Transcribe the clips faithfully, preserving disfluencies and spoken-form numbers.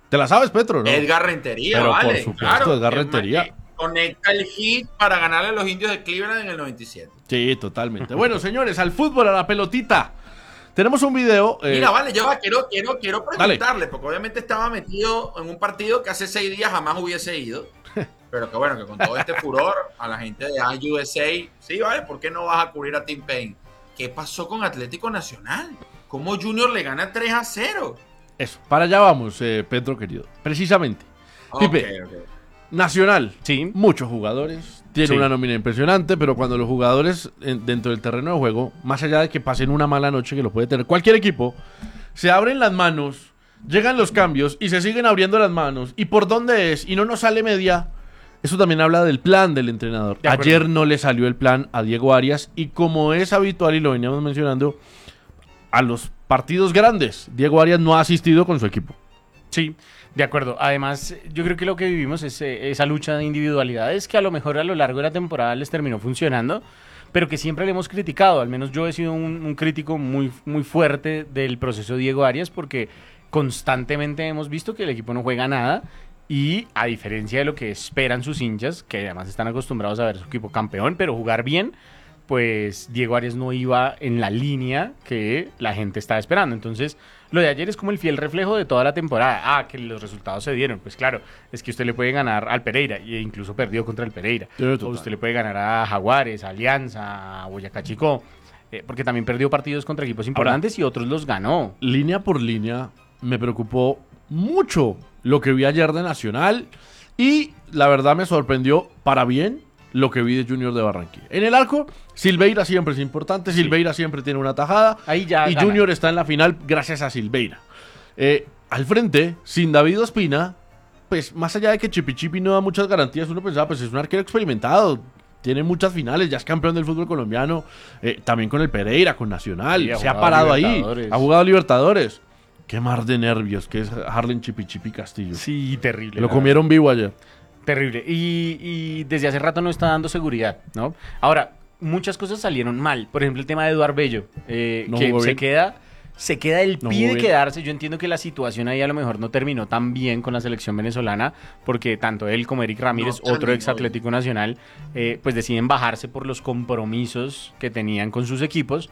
¿Te la sabes, Petro, no? Edgar Rentería, Pero vale. por supuesto, claro, Edgar Rentería. Eh, conecta el hit para ganarle a los indios de Cleveland en el noventa y siete. Sí, totalmente. Bueno, señores, al fútbol, a la pelotita. Tenemos un video. Eh... Mira, vale, yo quiero, quiero, quiero preguntarle, Dale. porque obviamente estaba metido en un partido que hace seis días jamás hubiese ido. Pero que bueno, que con todo este furor, a la gente de U S A, sí, vale, ¿por qué no vas a cubrir a Tim Payne? ¿Qué pasó con Atlético Nacional? ¿Cómo Junior le gana tres a cero? Eso, para allá vamos, eh, Pedro querido. Precisamente. Okay, Pipe, okay. Nacional, sí. muchos jugadores, tiene sí. una nómina impresionante, pero cuando los jugadores en, dentro del terreno de juego, más allá de que pasen una mala noche, que lo puede tener cualquier equipo, se abren las manos, llegan los cambios y se siguen abriendo las manos. ¿Y por dónde es? Y no nos sale media. Eso también habla del plan del entrenador. De Ayer no le salió el plan a Diego Arias y como es habitual y lo veníamos mencionando, a los partidos grandes, Diego Arias no ha asistido con su equipo. Sí, de acuerdo. Además, yo creo que lo que vivimos es eh, esa lucha de individualidades que a lo mejor a lo largo de la temporada les terminó funcionando, pero que siempre le hemos criticado. Al menos yo he sido un, un crítico muy, muy fuerte del proceso de Diego Arias porque constantemente hemos visto que el equipo no juega nada y a diferencia de lo que esperan sus hinchas, que además están acostumbrados a ver su equipo campeón, pero jugar bien, pues Diego Arias no iba en la línea que la gente estaba esperando. Entonces, lo de ayer es como el fiel reflejo de toda la temporada. Ah, que los resultados se dieron. Pues claro, es que usted le puede ganar al Pereira, e incluso perdió contra el Pereira. O usted le puede ganar a Jaguares, a Alianza, a Boyacá Chicó, eh, porque también perdió partidos contra equipos importantes Ahora, y otros los ganó. Línea por línea, me preocupó mucho lo que vi ayer de Nacional y la verdad me sorprendió para bien lo que vi de Junior de Barranquilla. En el arco, Silveira siempre es importante, sí. Silveira siempre tiene una tajada. Ahí ya y gana. Junior está en la final gracias a Silveira. Eh, al frente, sin David Ospina, pues más allá de que Chipi Chipi no da muchas garantías, uno pensaba, pues es un arquero experimentado, tiene muchas finales, ya es campeón del fútbol colombiano, eh, también con el Pereira, con Nacional, sí, se ha parado ahí, ha jugado Libertadores. Qué mar de nervios que es Harlen Chipi Chipi Castillo. Sí, terrible. Lo comieron vivo ayer. Terrible. Y, y desde hace rato no está dando seguridad, ¿no? Ahora, muchas cosas salieron mal. Por ejemplo, el tema de Eduard Bello, eh, no que se queda, se queda el no pie de quedarse. Yo entiendo que la situación ahí a lo mejor no terminó tan bien con la selección venezolana, porque tanto él como Eric Ramírez, no, otro ex Atlético Nacional, eh, pues deciden bajarse por los compromisos que tenían con sus equipos.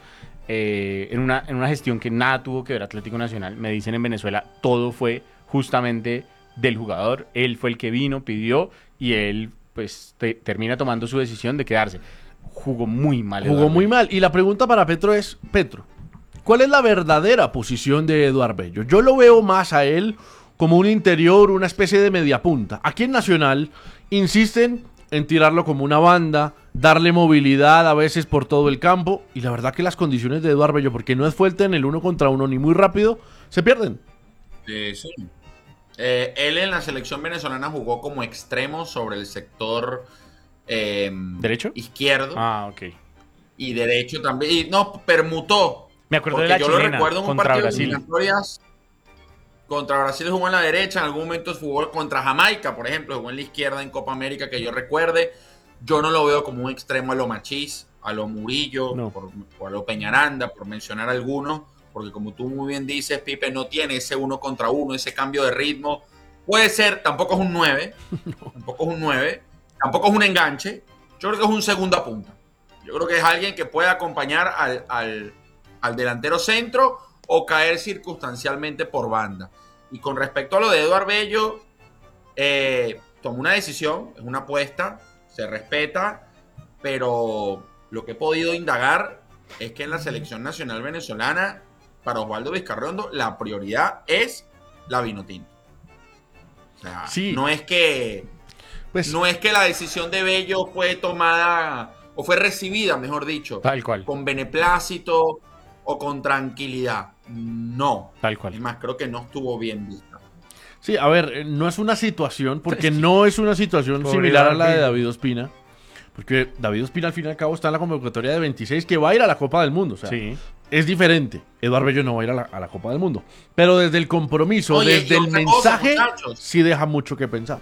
Eh, en, una, en una gestión que nada tuvo que ver Atlético Nacional. Me dicen en Venezuela, todo fue justamente del jugador. Él fue el que vino, pidió y él pues te, termina tomando su decisión de quedarse. Jugó muy mal. Jugó Eduardo muy Bello. mal. Y la pregunta para Petro es, Petro, ¿cuál es la verdadera posición de Eduard Bello? Yo lo veo más a él como un interior, una especie de mediapunta. Aquí en Nacional insisten en tirarlo como una banda, darle movilidad a veces por todo el campo, y la verdad que las condiciones de Eduard Bello, porque no es fuerte en el uno contra uno ni muy rápido, se pierden. Eh, sí. eh, él en la selección venezolana jugó como extremo sobre el sector eh, ¿derecho? Izquierdo. Ah, ok. Y derecho también. Y no, permutó. Me acuerdo de la yo chilena lo recuerdo en un contra partido Brasil. de Contra Brasil jugó en la derecha, en algún momento jugó contra Jamaica, por ejemplo, jugó en la izquierda en Copa América, que yo recuerde. Yo no lo veo como un extremo a lo Machís, a lo Murillo, no. por, o a lo Peñaranda, por mencionar algunos, porque como tú muy bien dices, Pipe, no tiene ese uno contra uno, ese cambio de ritmo. Puede ser, tampoco es un nueve, no. tampoco es un nueve, tampoco es un enganche, yo creo que es un segunda punta. Yo creo que es alguien que puede acompañar al, al, al delantero centro o caer circunstancialmente por banda. Y con respecto a lo de Eduard Bello, eh, tomó una decisión, es una apuesta, se respeta, pero lo que he podido indagar es que en la selección nacional venezolana, para Osvaldo Vizcarrondo, la prioridad es la Vinotinto. O sea, sí. no es que pues, no es que la decisión de Bello fue tomada o fue recibida, mejor dicho, tal cual, con beneplácito o con tranquilidad. No. Tal cual. Es más, creo que no estuvo bien vista. Sí, a ver, no es una situación, porque no es una situación similar a la de David Ospina, porque David Ospina al fin y al cabo está en la convocatoria de veintiséis que va a ir a la Copa del Mundo, o sea, sí. es diferente. Eduard Bello no va a ir a la, a la Copa del Mundo, pero desde el compromiso, Oye, desde el mensaje, cosa, sí deja mucho que pensar.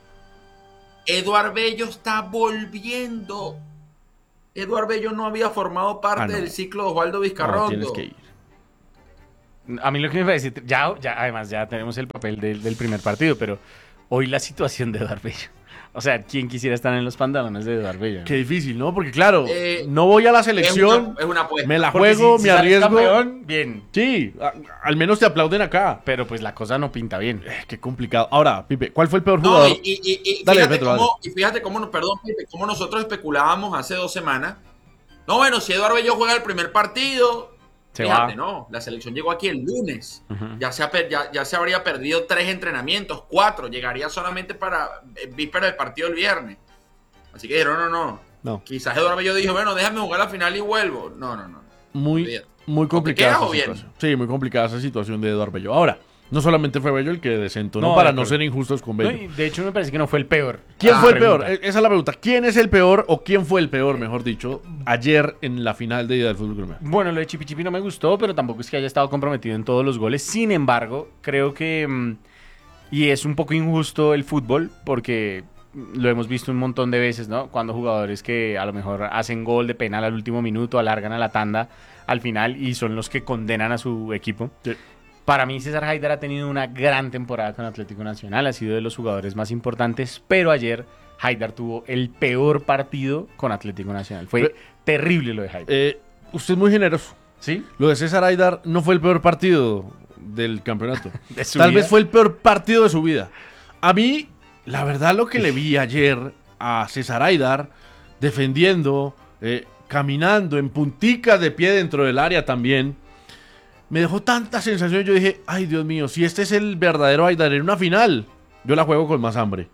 Eduard Bello está volviendo. Eduard Bello no había formado parte ah, no. del ciclo de Osvaldo Vizcarrondo. No, tienes que ir. A mí lo que me parece, ya, ya además ya tenemos el papel del, del primer partido, pero hoy la situación de Eduardo Bello. O sea, ¿quién quisiera estar en los pantalones de Eduardo Bello? Qué difícil, ¿no? Porque claro, Eh, no voy a la Es selección, una, es una apuesta. me la Porque juego, si- si me sales arriesgo. campeón, bien, Sí, a- al menos te aplauden acá. pero pues la cosa no pinta bien. Eh, qué complicado. Ahora, Pipe, ¿cuál fue el peor No, jugador? y, y- y- y Dale, fíjate Petro, cómo, y fíjate cómo, no- perdón, Pipe, cómo nosotros especulábamos hace dos semanas. No, bueno, si Eduardo Bello juega el primer partido, Se fíjate, va. no, la selección llegó aquí el lunes. Ujú. ya, se ha per- ya, ya se habría perdido tres entrenamientos, cuatro, llegaría solamente para eh, víspera del partido el viernes. Así que dijeron, no, no, no. No, Quizás Eduardo Bello dijo, bueno, déjame jugar la final y vuelvo. No, no, no. muy, Olvídate. muy complicada quedas esa o bien. situación. Sí, muy complicada esa situación de Eduardo Bello. Ahora, no solamente fue Bello el que desentonó, No, para de no acuerdo. ser injustos con No, Bello. y de hecho me parece que no fue el peor. ¿Quién Ah, fue el peor? pregunta. E- Esa es la pregunta. ¿Quién es el peor o quién fue el peor, mejor dicho, ayer en la final de ida del fútbol colombiano? Bueno, lo de Chipi Chipi no me gustó, pero tampoco es que haya estado comprometido en todos los goles. Sin embargo, creo que... mm, y es un poco injusto el fútbol, porque lo hemos visto un montón de veces, ¿no? Cuando jugadores que a lo mejor hacen gol de penal al último minuto, alargan a la tanda al final y son los que condenan a su equipo. Sí. Para mí, César Haidar ha tenido una gran temporada con Atlético Nacional, ha sido de los jugadores más importantes, pero ayer Haidar tuvo el peor partido con Atlético Nacional. Fue Pero- terrible lo de Haidar. Eh, usted es muy generoso. ¿Sí? Lo de César Aidar no fue el peor partido del campeonato. De su Tal vida. vez fue el peor partido de su vida. A mí, la verdad, lo que le vi ayer a César Aidar defendiendo, eh, caminando en puntica de pie dentro del área también, me dejó tanta sensación. Yo dije, ay Dios mío, si este es el verdadero Aidar en una final, yo la juego con más hambre.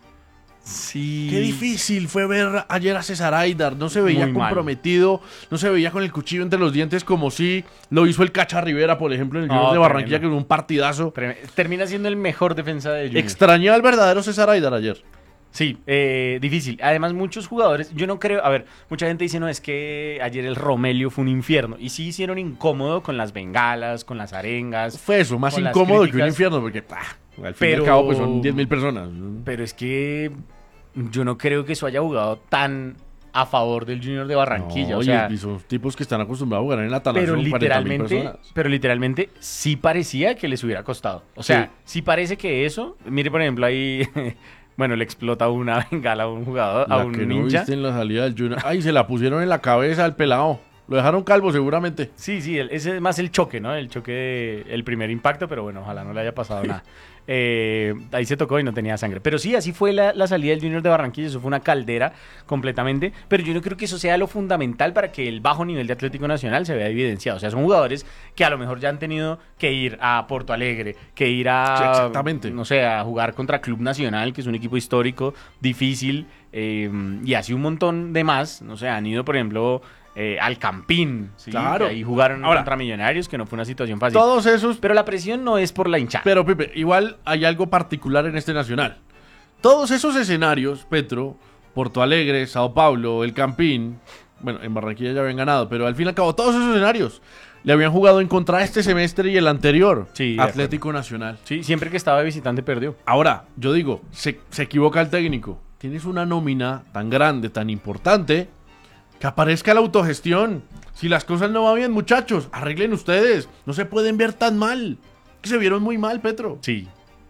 Sí. Qué difícil fue ver ayer a César Aidar. No se veía Muy mal. comprometido, no se veía con el cuchillo entre los dientes como si lo hizo el Cacha Rivera, por ejemplo, en el No, Junior de Barranquilla, tremendo. que fue un partidazo. Trem- Termina siendo el mejor defensa de Junior. Extrañé al verdadero César Aidar ayer. Sí, eh, difícil. Además, muchos jugadores, yo no creo, a ver, mucha gente dice, no, es que ayer el Romelio fue un infierno. Y sí hicieron incómodo con las bengalas, con las arengas. Fue eso, más Con las incómodo que un críticas. infierno, porque pah, al fin y Pero- al cabo pues, son diez mil personas. Pero es que yo no creo que eso haya jugado tan a favor del Junior de Barranquilla. No, o y- sea, y son tipos que están acostumbrados a jugar en la Atanasio pero con cuarenta mil literalmente, personas. pero literalmente sí parecía que les hubiera costado. O sea, sí, parece que eso, mire por ejemplo ahí, bueno, le explota una bengala a un jugador, a La un que no ninja. viste en la salida del Junior. Ay, se la pusieron en la cabeza al pelado. Lo dejaron calvo seguramente. Sí, sí, el- ese es más el choque, ¿no? El choque, de- el primer impacto, pero bueno, ojalá no le haya pasado nada. Eh, ahí se tocó y no tenía sangre. Pero sí, así fue la, la salida del Junior de Barranquilla, eso fue una caldera completamente. Pero yo no creo que eso sea lo fundamental para que el bajo nivel de Atlético Nacional se vea evidenciado. O sea, son jugadores que a lo mejor ya han tenido que ir a Porto Alegre, que ir a, Sí, exactamente. no sé, a jugar contra Club Nacional, que es un equipo histórico, difícil, eh, y así un montón de más. No sé, han ido, por ejemplo... Eh, al Campín, ¿sí? Claro. Ahí jugaron Ahora, contra Millonarios, que no fue una situación fácil. Todos esos. Pero la presión no es por la hinchada. Pero, Pipe, igual hay algo particular en este Nacional. Todos esos escenarios, Petro, Porto Alegre, Sao Paulo, El Campín, bueno, en Barranquilla ya habían ganado, pero al fin y al cabo, todos esos escenarios le habían jugado en contra este semestre y el anterior. Sí, de Atlético Nacional. Sí, siempre que estaba de visitante perdió. Ahora, yo digo, se, se equivoca el técnico. Tienes una nómina tan grande, tan importante, que aparezca la autogestión. Si las cosas no van bien, muchachos, arreglen ustedes. No se pueden ver tan mal. Que se vieron muy mal, Petro. Sí.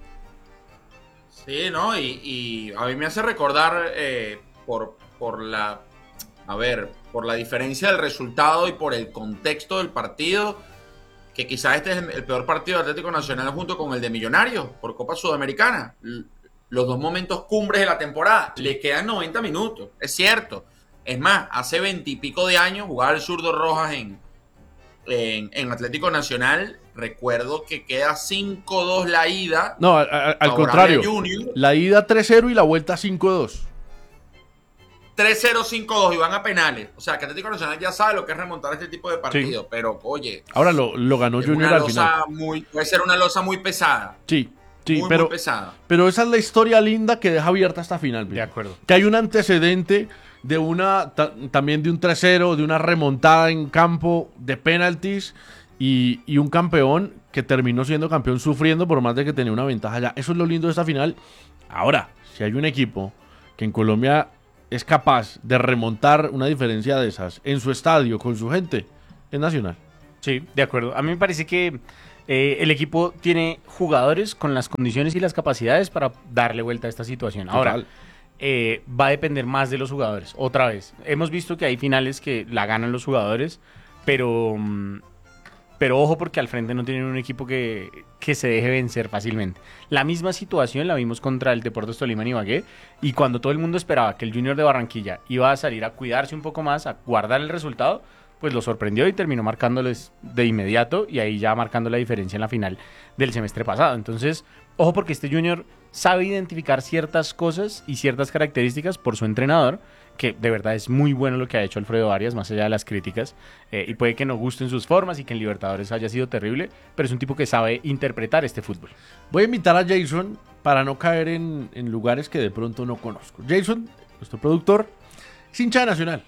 Sí, ¿no? Y, y a mí me hace recordar eh, por, por la, a ver, por la diferencia del resultado y por el contexto del partido, que quizás este es el, el peor partido de Atlético Nacional junto con el de Millonarios por Copa Sudamericana. L- Los dos momentos cumbres de la temporada. Le quedan noventa minutos, es cierto. Es más, hace veintipico de años jugaba el zurdo Rojas en, en, en Atlético Nacional. Recuerdo que queda cinco dos la ida. No, a- a- al favorable contrario. a Junior. La ida tres cero y la vuelta cinco dos. tres cero cinco dos y van a penales. O sea, que Atlético Nacional ya sabe lo que es remontar este tipo de partidos. Pero, oye, Ahora lo, lo ganó es Junior una al final. losa muy, puede ser una losa muy pesada. Sí, sí, muy, pero, muy pesada. pero esa es la historia linda que deja abierta esta final. De Pipe. acuerdo. Que hay un antecedente de una ta- también de un tres cero, de una remontada en campo, de penaltis y, y un campeón que terminó siendo campeón sufriendo por más de que tenía una ventaja ya. Eso es lo lindo de esta final. Ahora, si hay un equipo que en Colombia es capaz de remontar una diferencia de esas en su estadio, con su gente, es Nacional. Sí, de acuerdo. A mí me parece que Eh, el equipo tiene jugadores con las condiciones y las capacidades para darle vuelta a esta situación. Ahora, Total. eh, va a depender más de los jugadores. Otra vez, hemos visto que hay finales que la ganan los jugadores, pero, mm, pero ojo porque al frente no tienen un equipo que, que se deje vencer fácilmente. La misma situación la vimos contra el Deportes Tolima en Ibagué, y cuando todo el mundo esperaba que el Junior de Barranquilla iba a salir a cuidarse un poco más, a guardar el resultado, pues lo sorprendió y terminó marcándoles de inmediato, y ahí ya marcando la diferencia en la final del semestre pasado. Entonces, ojo porque este Junior sabe identificar ciertas cosas y ciertas características por su entrenador, que de verdad es muy bueno lo que ha hecho Alfredo Arias, más allá de las críticas, eh, y puede que no gusten sus formas y que en Libertadores haya sido terrible, pero es un tipo que sabe interpretar este fútbol. Voy a invitar a Jason para no caer en, en lugares que de pronto no conozco. Jason, nuestro productor, es hincha de Nacional.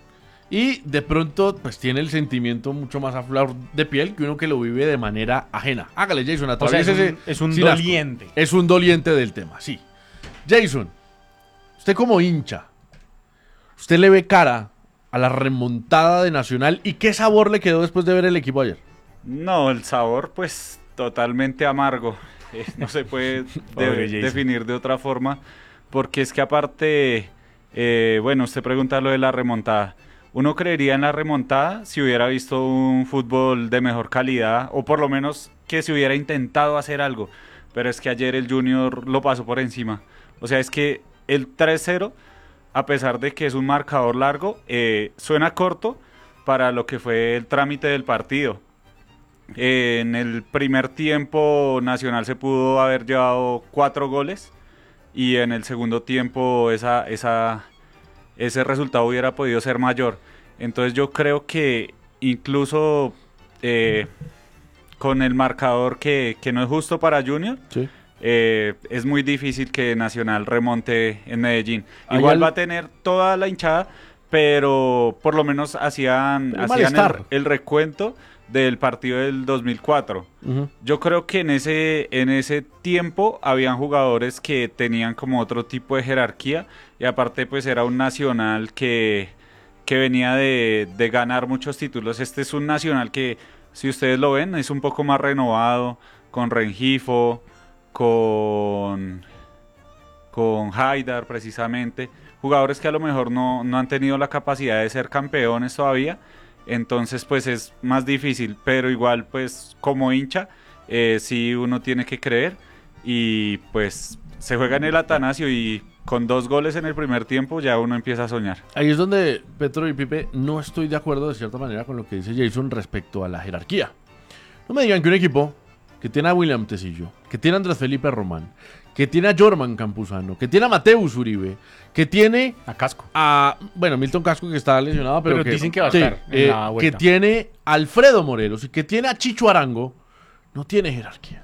Y de pronto, pues tiene el sentimiento mucho más a flor de piel que uno que lo vive de manera ajena. Hágale, Jason, O sea, es atraviésese un, es un sin asco. doliente. Es un doliente del tema, sí. Jason, usted como hincha, ¿usted le ve cara a la remontada de Nacional? ¿Y qué sabor le quedó después de ver el equipo ayer? No, el sabor pues totalmente amargo. Eh, no se puede Pobre de- Jason. definir de otra forma, porque es que aparte, eh, bueno, usted pregunta lo de la remontada. Uno creería en la remontada si hubiera visto un fútbol de mejor calidad, o por lo menos que se hubiera intentado hacer algo. Pero es que ayer el Junior lo pasó por encima. O sea, es que el tres cero, a pesar de que es un marcador largo, eh, suena corto para lo que fue el trámite del partido. Eh, en el primer tiempo Nacional se pudo haber llevado cuatro goles, y en el segundo tiempo esa, esa, ese resultado hubiera podido ser mayor. Entonces yo creo que incluso eh, con el marcador que, que no es justo para Junior, Sí. eh, es muy difícil que Nacional remonte en Medellín. Hay Igual al- va a tener toda la hinchada, pero por lo menos hacían, El hacían malestar. el, el recuento del partido del dos mil cuatro. Ujú. Yo creo que en ese, en ese tiempo habían jugadores que tenían como otro tipo de jerarquía, y aparte pues era un Nacional que, que venía de, de ganar muchos títulos. Este es un Nacional que, si ustedes lo ven, es un poco más renovado, con Rengifo, con, con Haidar precisamente, jugadores que a lo mejor no, no han tenido la capacidad de ser campeones todavía. Entonces pues es más difícil, pero igual pues como hincha eh, sí uno tiene que creer, y pues se juega en el Atanasio, y con dos goles en el primer tiempo ya uno empieza a soñar. Ahí es donde Petro y Pipe no estoy de acuerdo de cierta manera con lo que dice Jason respecto a la jerarquía. No me digan que un equipo que tiene a William Tecillo, que tiene a Andrés Felipe Román, que tiene a Jorman Campuzano, que tiene a Mateus Uribe, que tiene A casco. a, bueno, Milton Casco, que está lesionado, pero, Pero que, dicen que va a sí, estar en eh, la que vuelta. tiene a Alfredo Morelos y que tiene a Chicho Arango, no tiene jerarquía.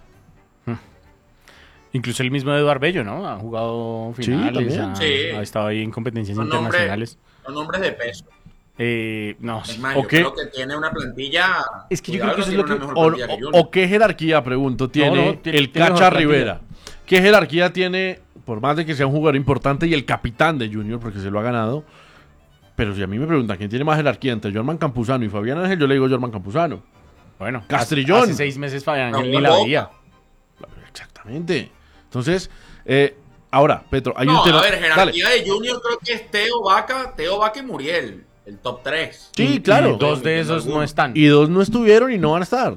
Incluso el mismo Eduardo Bello, ¿no? Ha jugado Sí, finales, también. ha, Sí. ha estado ahí en competencias Son nombres, internacionales. son nombres de peso. Eh, no, Es sí. más, ¿O yo qué? creo que tiene una plantilla. Es que yo cuidado, creo que eso es tiene lo una que- O, mejor plantilla que o- Junior. o qué jerarquía, pregunto, tiene No, no, tiene- el tiene Cacha mejor plantilla. Rivera. ¿Qué jerarquía tiene, por más de que sea un jugador importante y el capitán de Junior, porque se lo ha ganado? Pero si a mí me preguntan quién tiene más jerarquía entre Jorman Campuzano y Fabián Ángel, yo le digo Jorman Campuzano. Bueno, Castrillón. Hace, hace seis meses Fabián No, Ángel ni no, la no. veía. Exactamente. Entonces, eh, ahora, Petro, hay No, un tema. a ver, Dale. jerarquía de Junior creo que es Teo Vaca, Teo Vaca y Muriel, el top tres. Sí, Y- claro. y dos de esos no están. Y dos no estuvieron y no van a estar.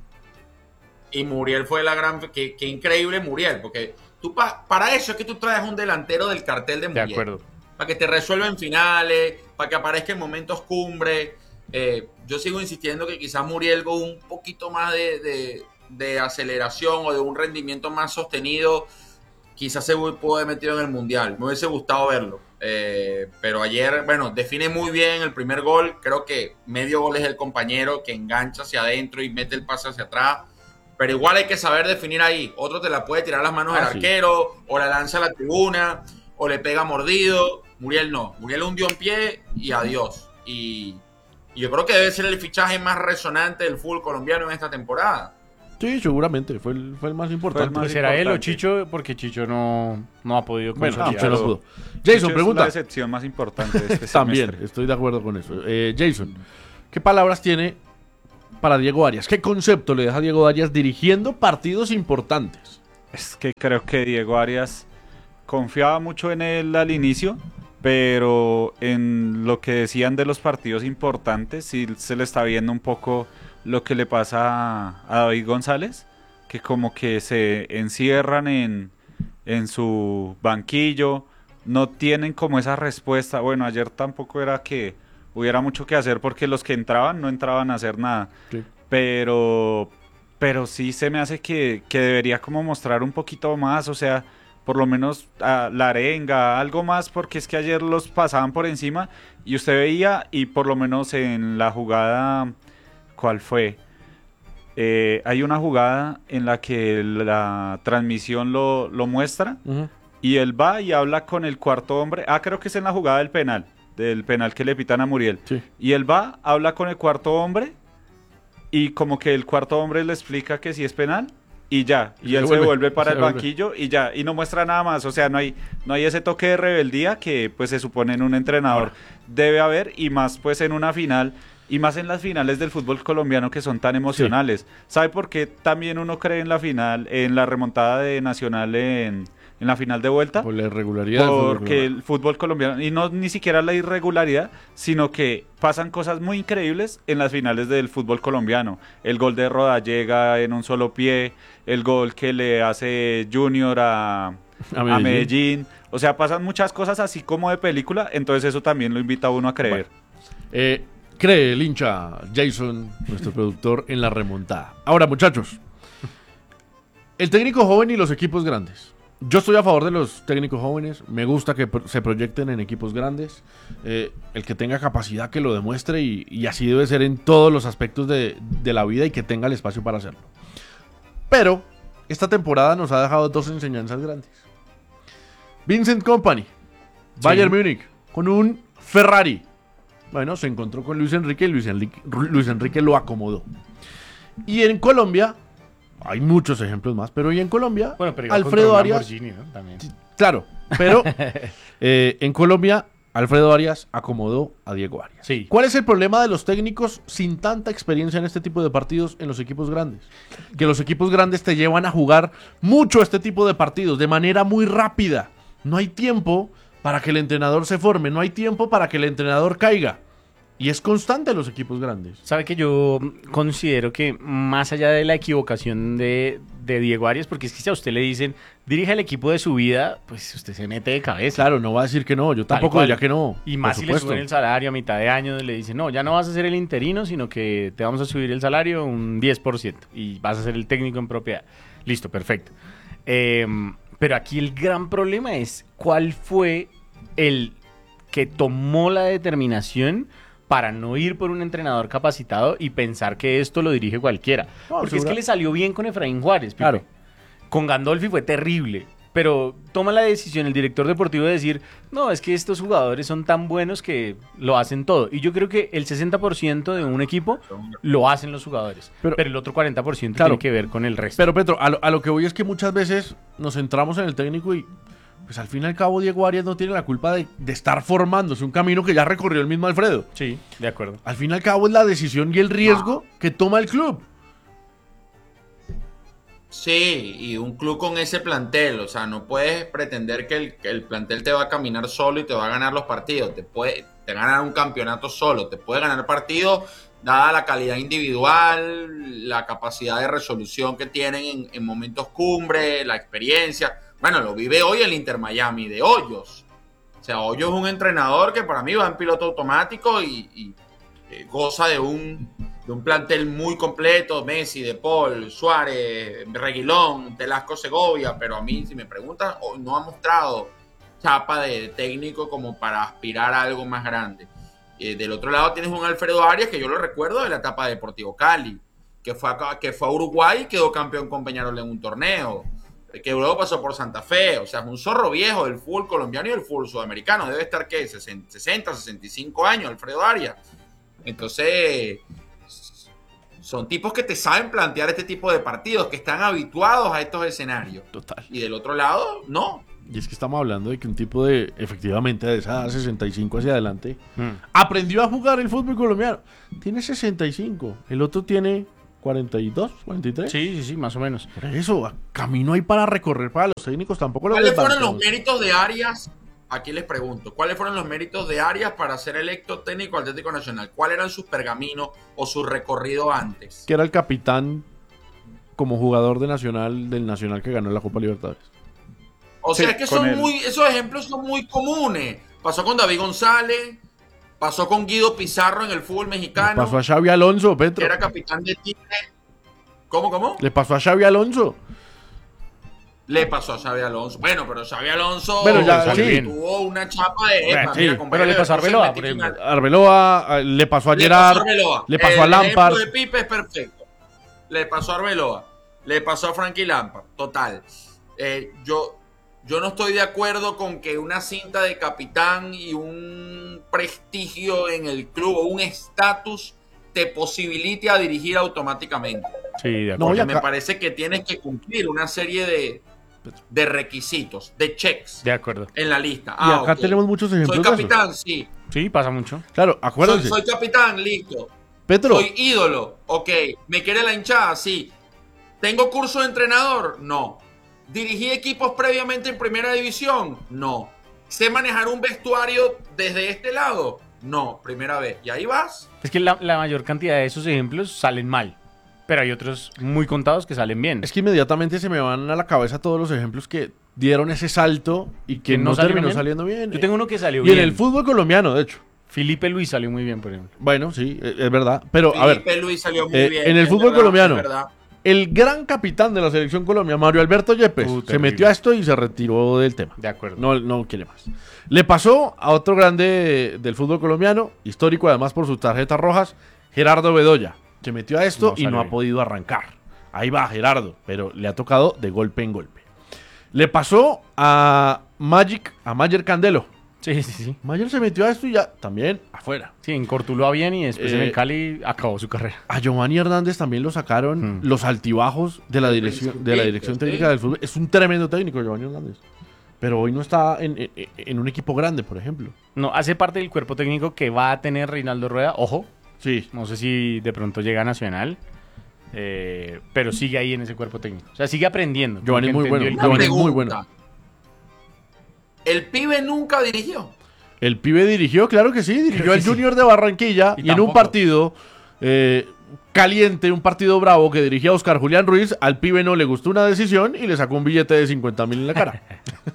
Y Muriel fue la gran. Qué, qué increíble Muriel, porque tú pa- para eso es que tú traes un delantero del cartel de De Muriel. acuerdo. Para que te resuelva en finales, para que aparezca en momentos cumbre. Eh, yo sigo insistiendo que quizás Muriel con un poquito más de, de- de aceleración o de un rendimiento más sostenido, quizás se pudo haber metido en el Mundial. Me hubiese gustado verlo. Eh, pero ayer, bueno, define muy bien el primer gol. Creo que medio gol es el compañero que engancha hacia adentro y mete el pase hacia atrás. Pero igual hay que saber definir ahí. Otro te la puede tirar a las manos Ah, del sí. arquero, o la lanza a la tribuna, o le pega mordido. Muriel no. Muriel hundió en pie y adiós. Y, y yo creo que debe ser el fichaje más resonante del fútbol colombiano en esta temporada. Sí, seguramente. Fue el, fue el más importante. más Pues será él o importante. Chicho, porque Chicho no, no ha podido Bueno, consolidar. Chicho no pero- pudo. Chicho Jason, es pregunta. la decepción más importante de este También, semestre. estoy de acuerdo con eso. Eh, Jason, ¿qué palabras tiene para Diego Arias? ¿Qué concepto le deja Diego Arias dirigiendo partidos importantes? Es que creo que Diego Arias confiaba mucho en él al inicio, pero en lo que decían de los partidos importantes, sí se le está viendo un poco lo que le pasa a, a David González, que como que se encierran en, en su banquillo, no tienen como esa respuesta. Bueno, ayer tampoco era que hubiera mucho que hacer porque los que entraban no entraban a hacer nada, sí. pero, pero sí se me hace que, que debería como mostrar un poquito más, o sea, por lo menos a la arenga, algo más, porque es que ayer los pasaban por encima y usted veía, y por lo menos en la jugada, ¿cuál fue? Eh, hay una jugada en la que la transmisión lo, lo muestra, uh-huh. y él va y habla con el cuarto hombre, ah, creo que es en la jugada del penal, del penal que le pitan a Muriel, sí. y él va, habla con el cuarto hombre, y como que el cuarto hombre le explica que si es penal, y ya, y se él vuelve, se vuelve para se el vuelve. banquillo y ya, y no muestra nada más, o sea, no hay, no hay ese toque de rebeldía que pues se supone en un entrenador Ahora. debe haber, y más pues en una final, y más en las finales del fútbol colombiano que son tan emocionales. Sí. ¿Sabe por qué también uno cree en la final, en la remontada de Nacional en, en la final de vuelta? Por la irregularidad. Porque el fútbol colombiano, y no ni siquiera la irregularidad, sino que pasan cosas muy increíbles en las finales del fútbol colombiano. El gol de Rodallega en un solo pie, el gol que le hace Junior a, a, Medellín. a Medellín. O sea, pasan muchas cosas así como de película, entonces eso también lo invita a uno a creer. Bueno, eh, cree el hincha Jason, nuestro productor, en la remontada. Ahora, muchachos, el técnico joven y los equipos grandes. Yo estoy a favor de los técnicos jóvenes, me gusta que se proyecten en equipos grandes, eh, el que tenga capacidad que lo demuestre y, y así debe ser en todos los aspectos de, de la vida y que tenga el espacio para hacerlo. Pero esta temporada nos ha dejado dos enseñanzas grandes. Vincent Kompany, Bayern sí. Múnich, con un Ferrari. Bueno, se encontró con Luis Enrique y Luis Enrique, Luis Enrique lo acomodó. Y en Colombia... hay muchos ejemplos más, pero y en Colombia, bueno, pero Alfredo Arias, ¿no? También. Claro, pero eh, en Colombia, Alfredo Arias acomodó a Diego Arias. Sí. ¿Cuál es el problema de los técnicos sin tanta experiencia en este tipo de partidos en los equipos grandes? Que los equipos grandes te llevan a jugar mucho este tipo de partidos de manera muy rápida. No hay tiempo para que el entrenador se forme, no hay tiempo para que el entrenador caiga. Y es constante en los equipos grandes. Sabe que yo considero que más allá de la equivocación de, de Diego Arias, porque es que si a usted le dicen, dirija el equipo de su vida, pues usted se mete de cabeza. Claro, no va a decir que no, yo tampoco diría que no. Y más si le suben el salario a mitad de año, le dicen, no, ya no vas a ser el interino, sino que te vamos a subir el salario un diez por ciento y vas a ser el técnico en propiedad. Listo, perfecto. Eh, pero aquí el gran problema es cuál fue el que tomó la determinación para no ir por un entrenador capacitado y pensar que esto lo dirige cualquiera. No, porque seguro. Es que le salió bien con Efraín Juárez, Pipe. Claro. Con Gandolfi fue terrible, pero toma la decisión el director deportivo de decir, no, es que estos jugadores son tan buenos que lo hacen todo. Y yo creo que el sesenta por ciento de un equipo lo hacen los jugadores, pero, pero el otro cuarenta por ciento claro, tiene que ver con el resto. Pero Petro, a lo, a lo que voy es que muchas veces nos centramos en el técnico y pues al fin y al cabo Diego Arias no tiene la culpa de, de estar formándose un camino que ya recorrió el mismo Alfredo. Sí, de acuerdo. Al fin y al cabo es la decisión y el riesgo no. que toma el club. Sí, y un club con ese plantel, o sea, no puedes pretender que el, que el plantel te va a caminar solo y te va a ganar los partidos. Te puede te ganar un campeonato solo, te puede ganar partidos dada la calidad individual, la capacidad de resolución que tienen en, en momentos cumbre, la experiencia. Bueno, lo vive hoy el Inter Miami de Hoyos. O sea, Hoyos es un entrenador que para mí va en piloto automático y, y eh, goza de un, de un plantel muy completo. Messi, De Paul, Suárez, Reguilón, Telasco Segovia. Pero a mí, si me preguntan, no ha mostrado chapa de técnico como para aspirar a algo más grande. Eh, del otro lado tienes un Alfredo Arias que yo lo recuerdo de la etapa de Deportivo Cali, que fue a, que fue a Uruguay y quedó campeón con Peñarol en un torneo. Que luego pasó por Santa Fe, o sea, es un zorro viejo del fútbol colombiano y del fútbol sudamericano. Debe estar, ¿qué? sesenta, sesenta y cinco años, Alfredo Arias. Entonces, son tipos que te saben plantear este tipo de partidos, que están habituados a estos escenarios. Total. Y del otro lado, no. Y es que estamos hablando de que un tipo de, efectivamente, de esa sesenta y cinco hacia adelante, Mm. aprendió a jugar el fútbol colombiano. Tiene sesenta y cinco, el otro tiene cuarenta y dos, cuarenta y tres. Sí, sí, sí, más o menos. Por eso, camino hay para recorrer para los técnicos, tampoco lo ¿Cuáles fueron los desbancamos. méritos de Arias? Aquí les pregunto, ¿cuáles fueron los méritos de Arias para ser electo técnico Atlético Nacional? ¿Cuáles eran sus pergaminos o su recorrido antes? Que era el capitán como jugador de Nacional, del Nacional que ganó la Copa Libertadores. O sea, Sí, es que con son él. muy, esos ejemplos son muy comunes. Pasó con David González, pasó con Guido Pizarro en el fútbol Le mexicano, pasó a Xavi Alonso, que Petro. era capitán de Tigre. ¿Cómo, cómo? Le pasó a Xavi Alonso. Le pasó a Xavi Alonso. Bueno, pero Xavi Alonso Bueno, ya, Xavi sí. tuvo una chapa de Bueno, epa, sí, mira, pero compadre, le pasó a después Arbeloa, se por metió ejemplo. en- Arbeloa, eh, le pasó a Le Gerard, pasó a Arbeloa. le pasó El a Lampard. ejemplo de Pipe es perfecto. Le pasó a Arbeloa. Le pasó a Frankie Lampard. Total. Eh, yo, yo no estoy de acuerdo con que una cinta de capitán y un prestigio en el club o un estatus te posibilite a dirigir automáticamente. Sí, de No, acuerdo. y Porque me acá- parece que tienes que cumplir una serie de, de requisitos, de checks De acuerdo. en la lista. Y Ah, acá ok. tenemos muchos ejemplos Soy de eso. capitán, sí. Sí, pasa mucho. Claro, Soy, acuérdense. soy capitán, listo. Petro, Soy ídolo, ok. ¿Me quiere la hinchada? Sí. ¿Tengo curso de entrenador? No. ¿Dirigí equipos previamente en primera división? No. ¿Sé manejar un vestuario desde este lado? No, primera vez. ¿Y ahí vas? Es que la, la mayor cantidad de esos ejemplos salen mal, pero hay otros muy contados que salen bien. es que inmediatamente se me van a la cabeza todos los ejemplos que dieron ese salto y que ¿Que no, no salieron terminó bien? saliendo bien. Yo tengo uno que salió y bien. en el fútbol colombiano, de hecho. Felipe Luis salió muy bien, por ejemplo. Bueno, sí, e- es verdad. Pero, a ver, Felipe Luis salió muy eh, bien. en el es fútbol verdad, colombiano, es verdad. el gran capitán de la selección Colombia, Mario Alberto Yepes, Uh, se terrible. metió a esto y se retiró del tema. De acuerdo. No, no quiere más. Le pasó a otro grande del fútbol colombiano, histórico además por sus tarjetas rojas, Gerardo Bedoya. Se metió a esto No y salió no ha bien. podido arrancar. Ahí va Gerardo, pero le ha tocado de golpe en golpe. Le pasó a Magic, a Mayer Candelo. Sí, sí, sí. Mayer se metió a esto y ya también afuera. Sí, en Cortuluá bien y después en Eh, el Cali acabó su carrera. A Giovanni Hernández también lo sacaron Hmm. los altibajos de la dirección, de la dirección sí. técnica del fútbol. Es un tremendo técnico, Giovanni Hernández. Pero hoy no está en, en- en un equipo grande, por ejemplo. No, hace parte del cuerpo técnico que va a tener Reinaldo Rueda. Ojo, Sí. no sé si de pronto llega a Nacional, eh, pero sigue ahí en ese cuerpo técnico. O sea, sigue aprendiendo. Giovanni porque es muy entendió bueno. el Giovanni camino. es muy Pregunta. El pibe nunca dirigió. El pibe dirigió, claro que sí, dirigió Creo que al sí. Junior de Barranquilla Y y, en un tampoco. partido eh, caliente, un partido bravo que dirigía Oscar Julián Ruiz, al pibe no le gustó una decisión y le sacó un billete de cincuenta mil en la cara.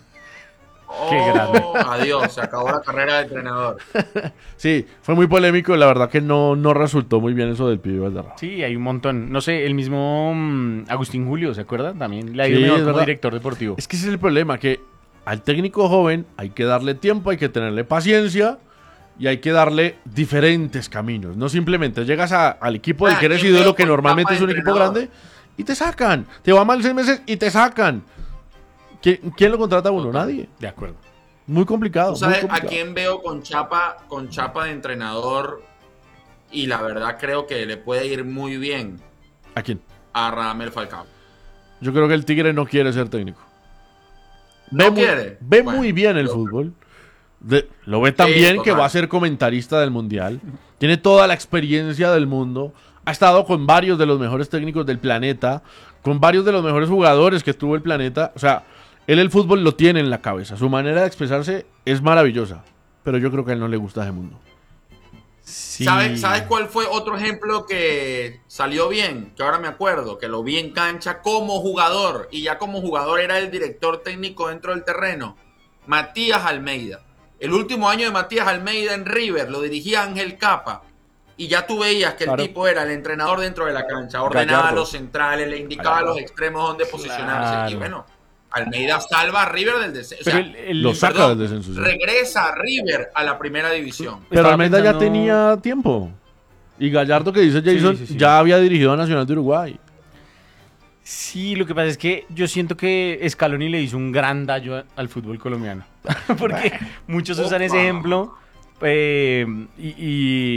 Oh, Qué grande. adiós, se acabó la carrera de entrenador. Sí, fue muy polémico, la verdad que no, no resultó muy bien eso del pibe Valderrama. Sí, hay un montón. No sé, el mismo mm, Agustín Julio, ¿se acuerdan? También le ha ido Sí, mejor es como verdad. director deportivo. Es que ese es el problema, que al técnico joven hay que darle tiempo, hay que tenerle paciencia y hay que darle diferentes caminos. No simplemente llegas a- al equipo del Ah, que eres ¿quién ídolo, veo que con normalmente capa es de un equipo entrenador? grande, y te sacan. Te va mal seis meses y te sacan. ¿Quién, quién lo contrata a uno? Total. Nadie. De acuerdo. Muy complicado. ¿Tú muy sabes a complicado. quién veo con chapa, con chapa de entrenador? Y la verdad creo que le puede ir muy bien ¿A quién? a Radamel Falcao. Yo creo que el Tigre no quiere ser técnico. ¿No Ve muy, quiere? ve Bueno, muy bien el yo- fútbol. De- lo ve tan Sí, bien que total. va a ser comentarista del Mundial. Tiene toda la experiencia del mundo. Ha estado con varios de los mejores técnicos del planeta. Con varios de los mejores jugadores que tuvo el planeta. O sea, él el fútbol lo tiene en la cabeza. Su manera de expresarse es maravillosa. Pero yo creo que a él no le gusta ese mundo. Sí. ¿Sabes, ¿Sabes cuál fue otro ejemplo que salió bien? Que ahora me acuerdo, que lo vi en cancha como jugador. Y ya como jugador era el director técnico dentro del terreno. Matías Almeida. El último año de Matías Almeida en River lo dirigía Ángel Capa. Y ya tú veías que Claro. el tipo era el entrenador dentro de la cancha. Ordenaba Gallardo. a los centrales, le indicaba a los extremos dónde posicionarse. Claro. Y bueno, Almeida salva a River del descenso. Pero O sea, el- el- Lo saca perdón, del descenso. sí. regresa a River a la primera división. Pero Estaba Almeida ya pensando- tenía tiempo. Y Gallardo, que dice Jason, sí, sí. ya había dirigido a Nacional de Uruguay. Sí, lo que pasa es que yo siento que Scaloni le hizo un gran daño a- al fútbol colombiano. Porque muchos usan ese Opa. ejemplo eh, y, y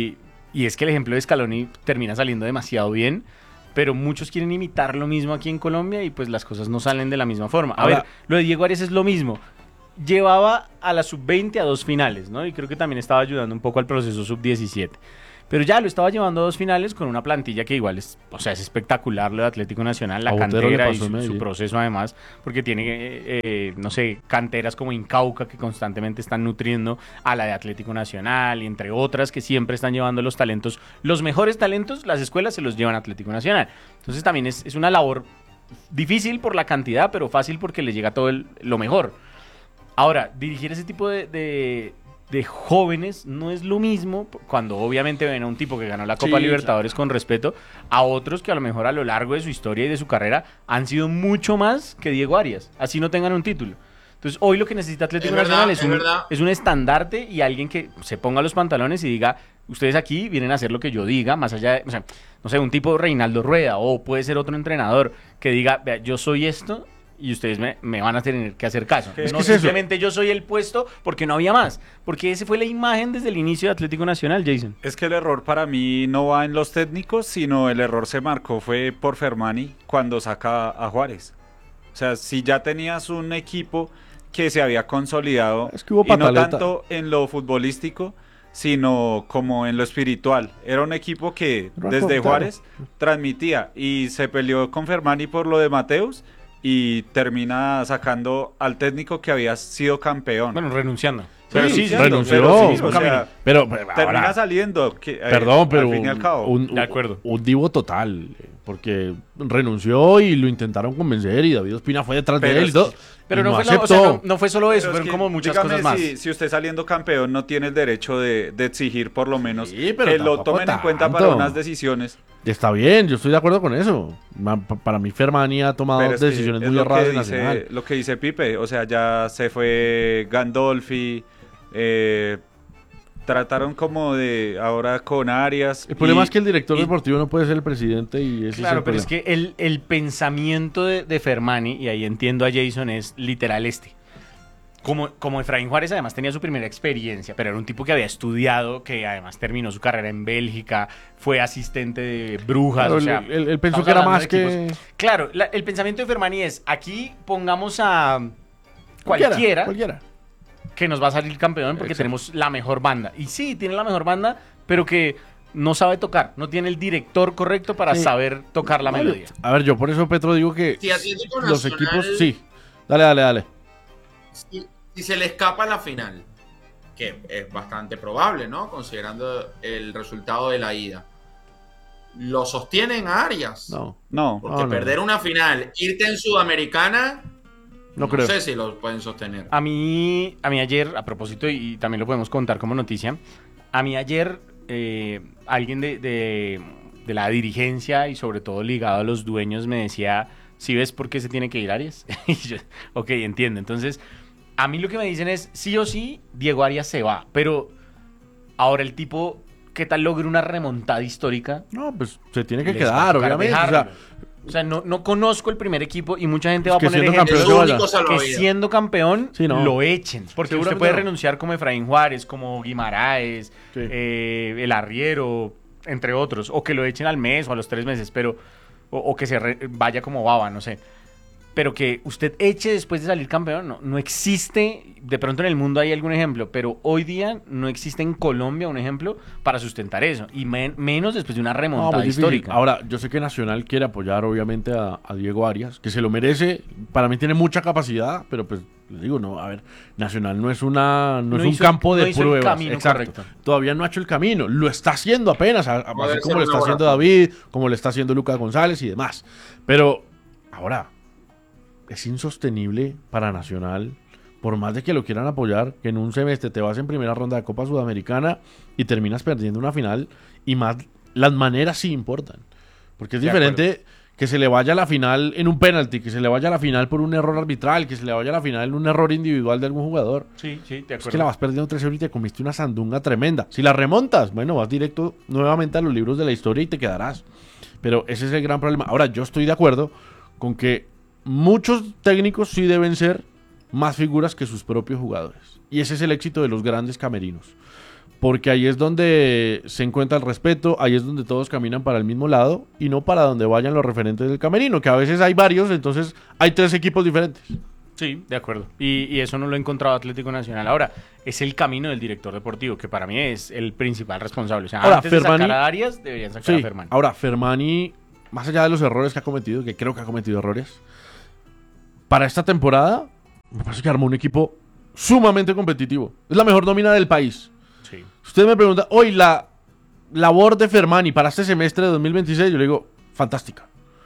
y es que el ejemplo de Scaloni termina saliendo demasiado bien, pero muchos quieren imitar lo mismo aquí en Colombia y pues las cosas no salen de la misma forma. A Ahora, ver, lo de Diego Arias es lo mismo. Llevaba a la sub veinte a dos finales, ¿no? Y creo que también estaba ayudando un poco al proceso sub diecisiete. Pero ya lo estaba llevando a dos finales con una plantilla que igual es, o sea, es espectacular lo de Atlético Nacional, la A Botero le cantera y pasó en su, su Medellín. proceso además, porque tiene, eh, eh, no sé, canteras como Incauca que constantemente están nutriendo a la de Atlético Nacional y entre otras que siempre están llevando los talentos, los mejores talentos, las escuelas se los llevan a Atlético Nacional. Entonces también es, es una labor difícil por la cantidad, pero fácil porque le llega todo el- lo mejor. Ahora, dirigir ese tipo de, de, de jóvenes no es lo mismo cuando obviamente ven a un tipo que ganó la Copa Sí, Libertadores con respeto a otros que a lo mejor a lo largo de su historia y de su carrera han sido mucho más que Diego Arias, así no tengan un título. Entonces hoy lo que necesita Atlético Es Nacional verdad, es, es un, verdad. es un estandarte y alguien que se ponga los pantalones y diga, ustedes aquí vienen a hacer lo que yo diga, más allá de, o sea, no sé, un tipo Reinaldo Rueda o puede ser otro entrenador que diga, vea, yo soy esto y ustedes me, me van a tener que hacer caso. Es no que es eso. simplemente yo soy el puesto porque no había más. Porque esa fue la imagen desde el inicio de Atlético Nacional, Jason. Es que el error para mí no va en los técnicos, sino el error se marcó fue por Fermani cuando saca a Juárez. O sea, si ya tenías un equipo que se había consolidado, Es que hubo y no pataleta. tanto en lo futbolístico, sino como en lo espiritual. Era un equipo que Era desde claro. Juárez transmitía y se peleó con Fermani por lo de Mateus y termina sacando al técnico que había sido campeón. Bueno, renunciando. Pero sí, cierto, renunció. pero sí, Mismo o sea, camino. Pero, pero termina ahora, saliendo. Que, eh, perdón, pero al fin y al cabo. un, un- De acuerdo. un divo total, eh, porque renunció y lo intentaron convencer y David Ospina fue detrás Pero de él y es todo. Pero y no, no fue lo- o aceptó. sea, no, no fue solo eso, Pero es fueron que, como muchas dígame, cosas más. Si, si usted saliendo campeón no tiene el derecho de, de exigir por lo menos Sí, pero que lo tampoco tomen en cuenta tanto. para unas decisiones. Está bien, yo estoy de acuerdo con eso. Ma- pa- Para mí Fermani ha tomado Pero es que decisiones es muy lo erradas que en Nacional. dice, lo que dice Pipe, o sea, ya se fue Gandolfi, eh, trataron como de ahora con Arias. El problema y- es que el director y- deportivo no puede ser el presidente y ese Claro, es el pero es problema. que el, el pensamiento de, de Fermani, y ahí entiendo a Jason, es literal este. Como, como Efraín Juárez además tenía su primera experiencia, pero era un tipo que había estudiado, que además terminó su carrera en Bélgica, fue asistente de Brujas, Claro, o sea... él, él- él pensó estamos que era hablando más de que... equipos. Claro, la- el pensamiento de Fermani es, aquí pongamos a Cualquiera, cualquiera, cualquiera. que nos va a salir campeón porque Exacto. tenemos la mejor banda. Y sí, tiene la mejor banda, pero que no sabe tocar, no tiene el director correcto para Sí. saber tocar la Vale. melodía. A ver, yo por eso, Petro, digo que Si Atlético los Nacional- equipos... Sí, dale, dale, dale. Si, si se le escapa la final, que es bastante probable, ¿no? Considerando el resultado de la ida. ¿Lo sostienen a Arias? No, No, Porque No, no. perder una final, irte en Sudamericana, no no, creo. sé si lo pueden sostener. A mí, a mí ayer, a propósito, y, y también lo podemos contar como noticia, a mí ayer eh, alguien de, de- de la dirigencia y sobre todo ligado a los dueños me decía, ¿sí ves por qué se tiene que ir Arias? Y yo, ok, entiendo. Entonces, a mí lo que me dicen es, sí o sí, Diego Arias se va, pero ahora el tipo, ¿qué tal logre una remontada histórica? No, pues se tiene que Les va a quedar, tocar obviamente. O sea, dejarlo. O sea, no, no conozco el primer equipo y mucha gente va a que poner siendo ejemplos Es campeón su se único vaya. que salvavidas. siendo campeón Sí, no. lo echen. Porque usted Seguramente puede no. renunciar como Efraín Juárez, como Guimaraes, Sí. eh, el Arriero, entre otros. O que lo echen al mes o a los tres meses, pero o, o que se re- vaya como baba, no sé. Pero que usted eche después de salir campeón, no, no existe. De pronto en el mundo hay algún ejemplo, pero hoy día no existe en Colombia un ejemplo para sustentar eso. Y men- menos después de una no, remontada pues difícil. histórica. Ahora, yo sé que Nacional quiere apoyar, obviamente, a, a Diego Arias, que se lo merece. Para mí tiene mucha capacidad, pero pues, les digo, no, a ver, Nacional no es una no, No es un hizo- campo no de hizo el pruebas. camino Exacto. correcto. Todavía no ha hecho el camino. Lo está haciendo apenas, a- a- Puede así ser como lo un está haciendo laboratorio. David, como lo está haciendo Lucas González y demás. Pero, ahora, es insostenible para Nacional, por más de que lo quieran apoyar, que en un semestre te vas en primera ronda de Copa Sudamericana y terminas perdiendo una final, y más las maneras sí importan. Porque es De diferente que se le vaya a la final en un penalti, que se le vaya a la final por un error arbitral, que se le vaya a la final en un error individual de algún jugador. Sí, sí, de Es que acuerdo. la vas perdiendo tres cero y te comiste una sandunga tremenda. Si la remontas, bueno, vas directo nuevamente a los libros de la historia y te quedarás. Pero ese es el gran problema. Ahora, yo estoy de acuerdo con que muchos técnicos sí deben ser más figuras que sus propios jugadores. Y ese es el éxito de los grandes camerinos. porque ahí es donde se encuentra el respeto, ahí es donde todos caminan para el mismo lado y no para donde vayan los referentes del camerino, que a veces hay varios, entonces hay tres equipos diferentes. Sí, de acuerdo. Y, y eso no lo ha encontrado Atlético Nacional. Ahora, es el camino del director deportivo, que para mí es el principal responsable. O sea, ahora, antes Fermani, de sacar a Arias, deberían sacar sí, a Fermani. Ahora, Fermani, más allá de los errores que ha cometido, que creo que ha cometido errores, para esta temporada, me parece que armó un equipo sumamente competitivo. Es la mejor nómina del país. Sí. Usted me pregunta, hoy la labor de Fermani para este semestre de dos mil veintiséis, yo le digo, fantástica.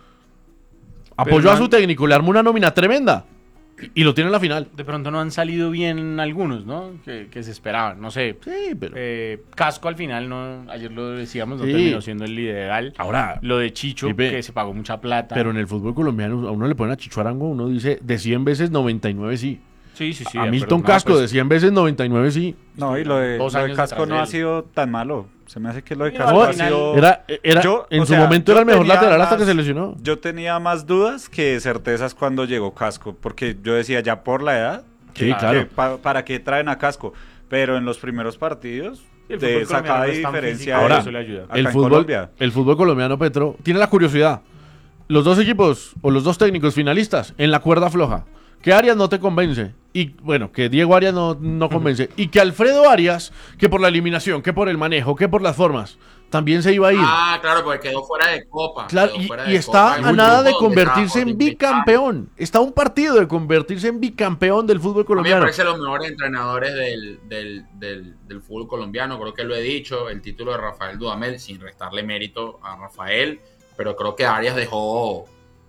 Apoyó Ferman... a su técnico, le armó una nómina tremenda y, y lo tiene en la final. De pronto no han salido bien algunos, ¿no? Que, que se esperaban, no sé. Sí, pero... Eh, Casco al final, no, ayer lo decíamos, no Sí. terminó siendo el ideal. Ahora, Lo de Chicho, Pipe, que se pagó mucha plata. pero en el fútbol colombiano a uno le ponen a Chicho Arango, uno dice de cien veces noventa y nueve sí. Sí, sí, sí. a de Milton acuerdo. No, Casco pues, de cien veces noventa y nueve sí. No, y lo de, Dos lo de años Casco detrás no de ha él. sido tan malo. Se me hace que lo de Sí, Casco no, ha al final sido... Era, era, Yo, en o su sea, momento yo era el mejor tenía lateral hasta más- que se lesionó. Yo tenía más dudas que certezas cuando llegó Casco, porque yo decía ya por la edad, Sí, que- claro. que pa- ¿para qué traen a Casco? Pero en los primeros partidos, Y el de fútbol sacada colombiano de es tan diferencia, físico, Ahora, eso le ayuda. acá El en fútbol, Colombia. el fútbol colombiano, Petro, tiene la curiosidad. Los dos equipos o los dos técnicos finalistas en la cuerda floja. Que Arias no te convence. Y bueno, que Diego Arias no, no convence. Y que Alfredo Arias, que por la eliminación, que por el manejo, que por las formas, también se iba a ir. Ah, claro, porque quedó fuera de Copa. Claro, quedó y, fuera y de está Copa en a un nada grupo de donde convertirse estaba en Jorge bicampeón. Está a un partido de convertirse en bicampeón del fútbol A mí me colombiano. parece los mejores entrenadores del, del, del, del fútbol colombiano. Creo que lo he dicho. El título de Rafael Dudamel, sin restarle mérito a Rafael. Pero creo que Arias dejó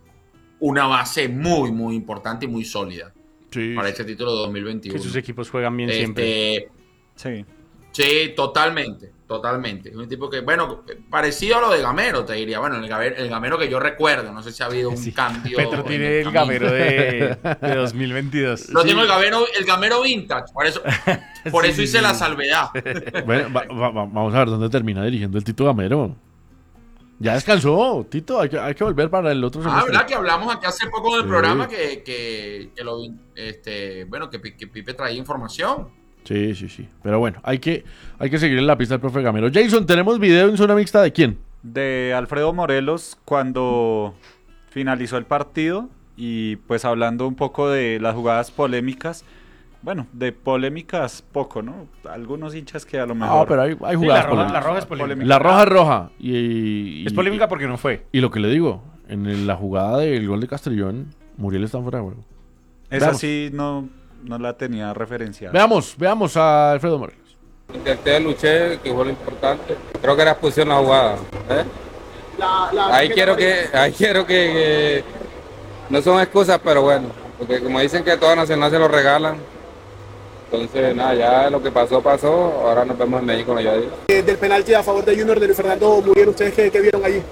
una base muy, muy importante y muy sólida Sí. para este título de dos mil veintiuno. Que sus equipos juegan bien siempre. Este, Sí. sí, totalmente, totalmente. Es un tipo que, bueno, parecido a lo de Gamero, te diría. Bueno, el Gamero, el Gamero que yo recuerdo, no sé si ha habido un Sí. cambio. Petro en tiene el camino. gamero de, de dos mil veintidós. No tengo el Gamero, el Gamero vintage, por eso, por Sí, eso sí, hice sí. la salvedad. Bueno, va- va- va- vamos a ver dónde termina dirigiendo el Tito Gamero. Ya descansó, Tito. Hay que, hay que volver para el otro Ah, semestre. ¿verdad? Que hablamos aquí hace poco en el Sí. programa que, que, que lo, este, bueno, que, Pi- que Pipe traía información. Sí, sí, sí. Pero bueno, hay que, hay que seguir en la pista del profe Gamero. Jason, ¿tenemos video en zona mixta de quién? De Alfredo Morelos cuando finalizó el partido y pues hablando un poco de las jugadas polémicas. Bueno, de polémicas poco, ¿no? Algunos hinchas que a lo mejor... Ah, pero hay, hay Sí, jugadas la, roja, polémicas. la roja es polémica. La roja es roja. Y, y- Es polémica porque no fue. Y lo que le digo, en el- la jugada del gol de Castrillón, Muriel está fuera de juego. Esa Veamos. sí no, no la tenía referenciada. Veamos, veamos a Alfredo Morelos. Intenté, luché, que fue lo importante. Creo que era expulsión la jugada. ¿eh? Ahí quiero que, ahí quiero que, que- no son excusas, pero bueno, porque como dicen que toda Nacional se lo regalan. Entonces, nada, ya lo que pasó, pasó. Ahora nos vemos en México, ya digo. Eh, del penalti a favor de Junior de Luis Fernando Muriel, ¿ustedes qué, qué vieron allí?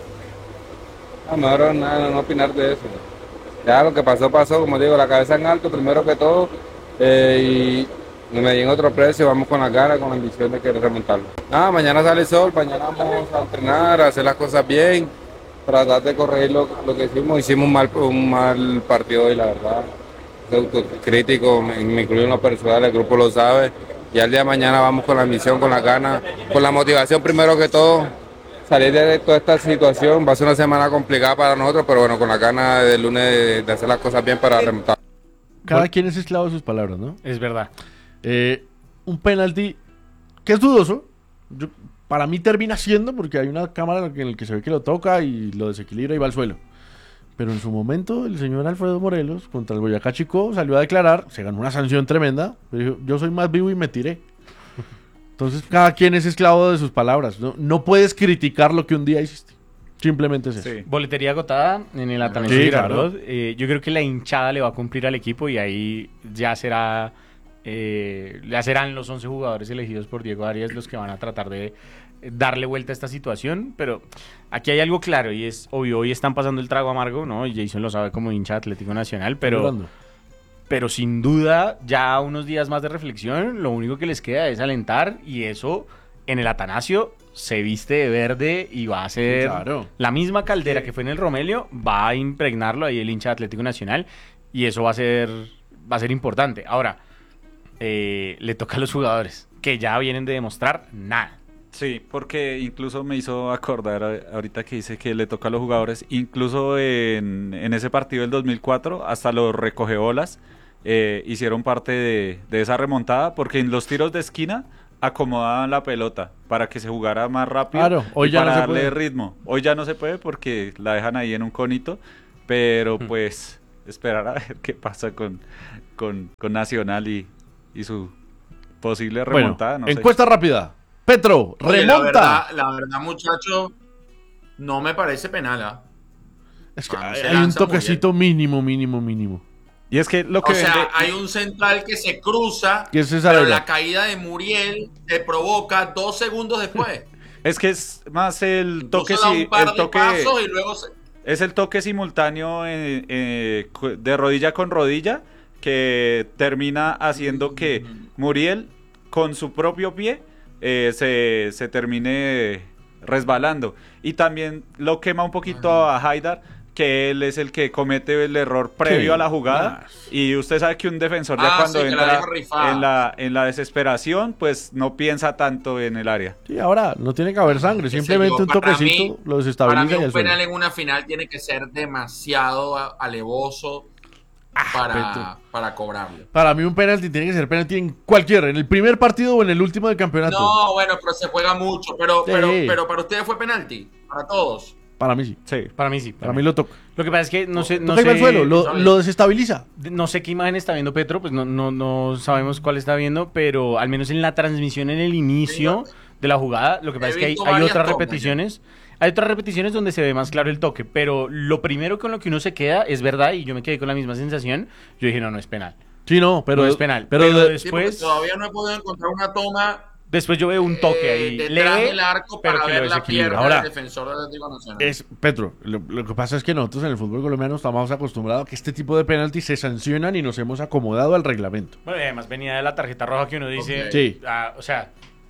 A lo mejor nada, no opinar de eso. Ya lo que pasó, pasó, como digo, la cabeza en alto, primero que todo. eh, y me di en otro precio, vamos con la cara, con la ambición de querer remontarlo. Nada, mañana sale el sol, mañana vamos a entrenar, a hacer las cosas bien, tratar de corregir lo, lo que hicimos. Hicimos un mal, un mal partido hoy, la verdad. Soy autocrítico, me, me incluyo en lo personal, el grupo lo sabe. Y al día de mañana vamos con la ambición, con la gana, con la motivación primero que todo. Salir de toda esta situación va a ser una semana complicada para nosotros, pero bueno, con la gana del lunes de, de hacer las cosas bien para remontar. Cada quien es esclavo de sus palabras, ¿no? Es verdad. Eh, un penalti que es dudoso. Yo- para mí termina siendo porque hay una cámara en la que se ve que lo toca y lo desequilibra y va al suelo. Pero en su momento el señor Alfredo Morelos contra el Boyacá Chico salió a declarar, se ganó una sanción tremenda, pero dijo, yo soy más vivo y me tiré. Entonces cada quien es esclavo de sus palabras. No, no puedes criticar lo que un día hiciste. Simplemente es eso. Sí. Boletería agotada en el Atanasio Sí, Girardot. claro. Eh, yo creo que la hinchada le va a cumplir al equipo y ahí ya será eh, ya serán los once jugadores elegidos por Diego Arias los que van a tratar de darle vuelta a esta situación, pero aquí hay algo claro y es obvio, hoy están pasando el trago amargo, ¿no? Y Jason lo sabe como hincha de Atlético Nacional, pero, Llorando. pero sin duda ya unos días más de reflexión, lo único que les queda es alentar y eso en el Atanasio se viste de verde y va a ser Claro. la misma caldera que fue en el Romelio, va a impregnarlo ahí el hincha de Atlético Nacional y eso va a ser va a ser importante. Ahora, eh, le toca a los jugadores. que ya vienen de demostrar nada. Sí, porque incluso me hizo acordar a- ahorita que dice que le toca a los jugadores, incluso en, en ese partido del dos mil cuatro, hasta los recogebolas eh, hicieron parte de, de esa remontada, porque en los tiros de esquina acomodaban la pelota para que se jugara más rápido Claro, hoy y ya para no se darle puede. ritmo. Hoy ya no se puede porque la dejan ahí en un conito, pero pues esperar a ver qué pasa con, con, con Nacional y, y su posible Bueno, remontada. no sé. encuesta rápida. Petro, Oye, la remonta. verdad, la verdad, muchacho, no me parece penal, ¿ah? Es que Ah, no hay, se hay un lanza muy toquecito mínimo, mínimo, mínimo. Y es que lo que O sea, vende- hay un central que se cruza, Que es pero César Abela. la caída de Muriel te provoca dos segundos después. Es que es más el toque, Incluso da si- un par el de toque pasos y luego se... es el toque simultáneo eh, eh, cu- de rodilla con rodilla que termina haciendo que Muriel con su propio pie eh, se, se termine resbalando. Y también lo quema un poquito a Haidar, que él es el que comete el error previo Sí, a la jugada. más. Y usted sabe que un defensor ya Ah, cuando sí, que la entra deja rifada. en la, en la desesperación, pues no piensa tanto en el área. Sí, ahora no tiene que haber sangre, qué sé simplemente yo, un para toquecito mí- lo Para desestabiliza mí y un al suelo. penal en una final tiene que ser demasiado a- alevoso para, Petro. para cobrarlo. Para mí un penalti tiene que ser penalti en cualquiera, en el primer partido o en el último del campeonato. No, bueno, pero se juega mucho. Pero, Sí. pero, pero para ustedes fue penalti, para todos. Para mí sí. Sí. Para mí sí. Para mí lo toca. Lo que pasa es que no sé, no Toca sé, al suelo, lo, no, lo desestabiliza. no sé qué imagen está viendo Petro, pues no, no, no sabemos cuál está viendo, pero al menos en la transmisión en el inicio Sí, de la jugada, lo que he pasa es que hay, visto hay varias otras tomas, repeticiones, hay otras repeticiones donde se ve más claro el toque, pero lo primero con lo que uno se queda es verdad, y yo me quedé con la misma sensación, yo dije, no, no es penal. Sí, no, pero No es penal, Pero, pero de- Sí, porque Después- todavía no he podido encontrar una toma Después yo veo un toque eh, ahí, detrás leve, del arco pero para que lo ver la desequilibra. pierna Ahora, del defensor del Atlético Nacional. es Petro, lo, lo que pasa es que nosotros en el fútbol colombiano estamos acostumbrados a que este tipo de penaltis se sancionan y nos hemos acomodado al reglamento. Bueno, y además venía de la tarjeta roja que uno dice, Ok. Sí. ah, o sea,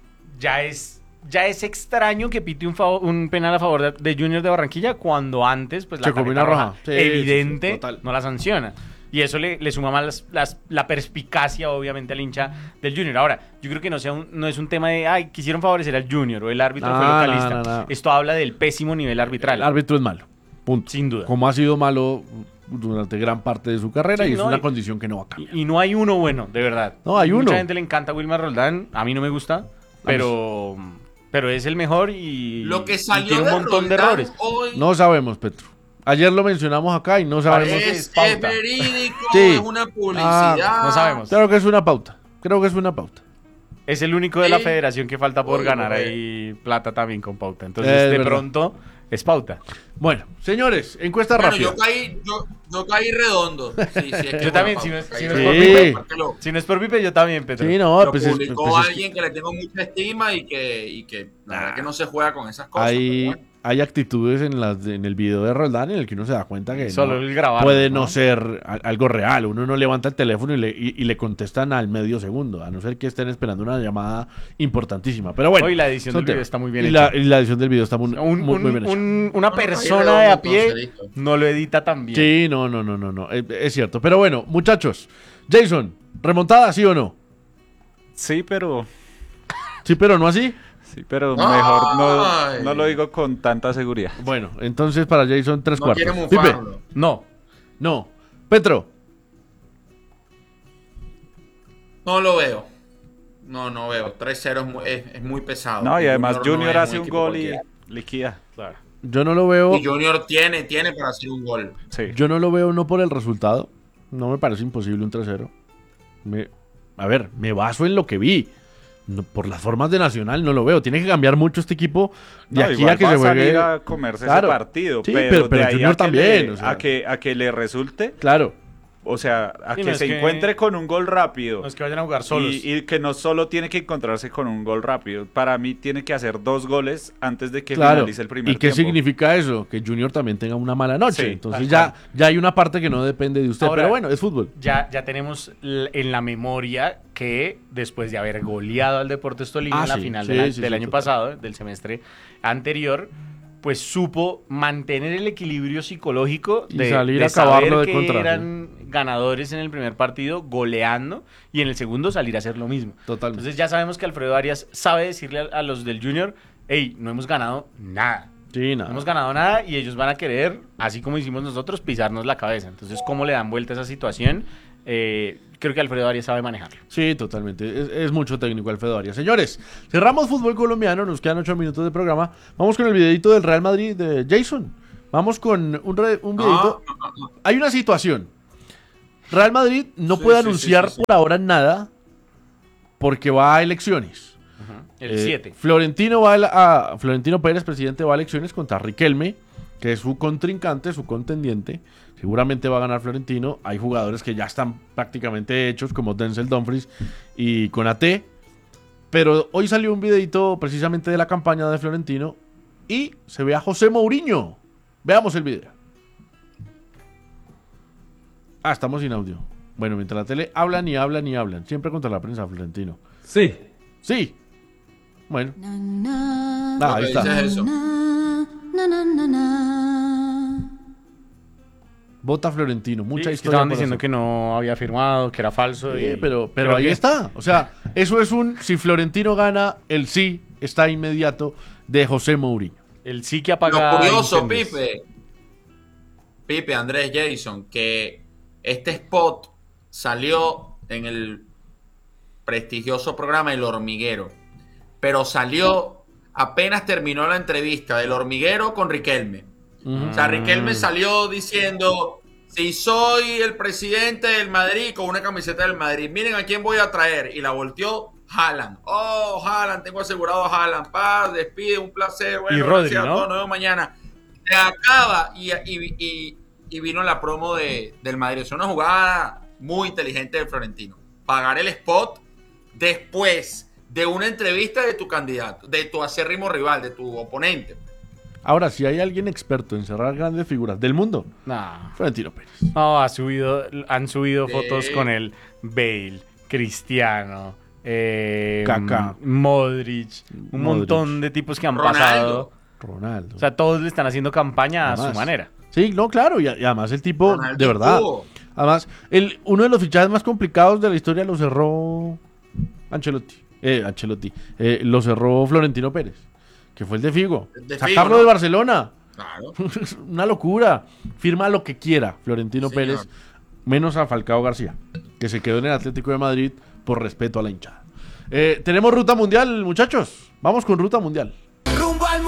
ya es ya es extraño que pite un, favor- un penal a favor de, de Junior de Barranquilla cuando antes pues la Se comió tarjeta una roja roja. Sí, evidente sí, sí, total. no la sanciona. Y eso le, le suma más las- las- la perspicacia, obviamente, al hincha del Junior. Ahora, yo creo que no, sea un- no es un tema de, ay, quisieron favorecer al Junior o el árbitro No, fue no, localista. no, no. Esto habla del pésimo nivel arbitral. El árbitro es malo. Punto. Sin duda. Como ha sido malo durante gran parte de su carrera Sí, y es no, una y- condición que no va a cambiar. Y, y no hay uno bueno, de verdad. No, hay uno. Mucha gente le encanta a Wilmar Roldán. A mí no me gusta, pero, pero es el mejor y, Lo que y salió tiene un de montón de Roldán errores. hoy No sabemos, Petro. Ayer lo mencionamos acá y no sabemos. Parece- es, es pauta. es verídico, Sí. es una publicidad. Ah, no sabemos. Creo que es una pauta. Creo que es una pauta. Es el único de la Sí. federación que falta por Uy, ganar güey. ahí plata también con pauta. Entonces, Es de verdad. pronto, es pauta. Bueno, señores, encuesta Bueno, rápida. yo caí, yo, yo caí redondo. Sí, sí, es que Yo es también, una si no es- pauta, si caí no es por redondo. Pipe. Aparte lo- Si no es por Pipe, yo también, Petro. Sí, no, lo pues es, publicó pues es que alguien que le tengo mucha estima y que, y que la verdad que no se juega con esas cosas. hay, pero bueno. hay actitudes en, las, en el video de Roldán en el que uno se da cuenta que Solo no- el grabarlo, puede no, ¿no? ser a- algo real. Uno no levanta el teléfono y le, y- y le contestan al medio segundo, a no ser que estén esperando una llamada importantísima. Pero bueno, Hoy la edición son del video temas. está muy bien y hecha. La, y la edición del video está muy, Un- muy, un- muy bien hecha. un- una No, no, caí persona redondo, de a pie entonces, listo. no lo edita tan bien. Sí, no, no, no, no, no. Es, es cierto. Pero bueno, muchachos. Jason, ¿remontada sí o no? Sí, pero Sí, pero no así. sí, pero Ay. mejor no, no lo digo con tanta seguridad. Bueno, entonces para Jason tres No cuartos. quiere Pipe, mufarlo. No. no. Petro, No lo veo. No, no veo. tres cero es muy, es, es muy pesado. No, y además no Junior es hace un equipo gol y cualquiera. liquida. yo no lo veo. Y Junior tiene, tiene para hacer un gol. Sí. Yo no lo veo no por el resultado. No me parece imposible un tres cero. Me, a ver, me baso en lo que vi. No, por las formas de Nacional no lo veo. Tiene que cambiar mucho este equipo de No, aquí igual a que va se a salir juegue. a comerse Claro. ese partido, Sí, pero, pero- pero de ahí Junior a que también, le- o sea. a que a que le resulte, Claro. o sea, a Sí, que no, es se que- encuentre con un gol rápido. No es que vayan a jugar solos. Y, y que no solo tiene que encontrarse con un gol rápido. Para mí tiene que hacer dos goles antes de que Claro. finalice el primer ¿Y qué tiempo. significa eso? Que Junior también tenga una mala noche. Sí, Entonces tal ya, cual. ya hay una parte que no depende de usted. Ahora- pero bueno, es fútbol. Ya, ya tenemos l- en la memoria que después de haber goleado al Deportes Tolima Ah, en la sí, final sí, del, a- sí, del sí, año total. pasado, del semestre anterior, pues supo mantener el equilibrio psicológico Y de, salir de a acabarlo saber de que contrario. eran ganadores en el primer partido, goleando, y en el segundo salir a hacer lo mismo. Totalmente. Entonces ya sabemos que Alfredo Arias sabe decirle a, a los del Junior, hey, no hemos ganado nada. Sí, No nada. hemos ganado nada y ellos van a querer, así como hicimos nosotros, pisarnos la cabeza. Entonces, ¿cómo le dan vuelta a esa situación? Eh, creo que Alfredo Arias sabe manejarlo. Sí, totalmente. Es, es mucho técnico Alfredo Arias. Señores, cerramos fútbol colombiano. Nos quedan ocho minutos de programa. Vamos con el videito del Real Madrid de Jason. Vamos con un, re- un videito. Hay una situación. Real Madrid no Sí, puede sí, anunciar sí, sí, sí. por ahora nada porque va a elecciones. El Eh, siete. Florentino, va a, la- a- Florentino Pérez, presidente, va a elecciones contra Riquelme, que es su contrincante, su contendiente. Seguramente va a ganar Florentino. Hay jugadores que ya están prácticamente hechos, como Denzel Dumfries y Konaté. Pero hoy salió un videito precisamente de la campaña de Florentino y se ve a José Mourinho. Veamos el video. Ah, estamos sin audio. Bueno, mientras la tele hablan y hablan y hablan. Siempre contra la prensa, Florentino. Sí. Sí. Bueno. Lo Ah, ahí que está. dices es eso. Vota Florentino. Mucha Sí, es que historia. estaban por diciendo hacer. que no había firmado, que era falso. Sí, y- pero, pero creo ahí que- está. O sea, eso es un. Si Florentino gana, el sí está inmediato de José Mourinho. El sí que Lo apaga. curioso, incendios. Pipe, Pipe, Andrés, Jason, que este spot salió en el prestigioso programa El Hormiguero, pero salió apenas terminó la entrevista del Hormiguero con Riquelme. Ujú. O sea, Riquelme salió diciendo, si soy el presidente del Madrid con una camiseta del Madrid, miren a quién voy a traer. Y la volteó Haaland. Oh, Haaland, tengo asegurado a Haaland. Paz, despide, un placer. Bueno, Y Rodri, gracias a ¿no? todos, nos vemos mañana. Se acaba y, y, y, y vino la promo de, del Madrid. Es una jugada muy inteligente del Florentino. Pagar el spot después de una entrevista de tu candidato, de tu acérrimo rival, de tu oponente. Ahora, si hay alguien experto en cerrar grandes figuras del mundo, No, Florentino Pérez. no, ha subido, han subido Sí. fotos con el Bale, Cristiano, eh, Kaká. Modric, un Modric. montón de tipos que han Ronaldo. pasado. Ronaldo. O sea, todos le están haciendo campaña a Además. su manera. Sí, no, claro. Y, y además el tipo, Ronaldo de verdad. estuvo. Además, el, uno de los fichajes más complicados de la historia lo cerró Ancelotti. Eh, Ancelotti. Eh, lo cerró Florentino Pérez, que fue el de Figo. El de Sacarlo Figo, de ¿no? Barcelona. Claro. Una locura. Firma lo que quiera Florentino Sí, Pérez, señor. menos a Falcao García, que se quedó en el Atlético de Madrid por respeto a la hinchada. Eh, tenemos ruta mundial, muchachos. Vamos con ruta mundial.